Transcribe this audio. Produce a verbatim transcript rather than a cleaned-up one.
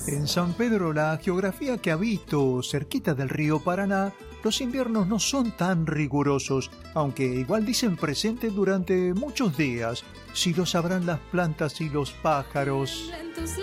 En San Pedro, la geografía que habito cerquita del río Paraná, los inviernos no son tan rigurosos, aunque igual dicen presente durante muchos días. Si lo sabrán las plantas y los pájaros.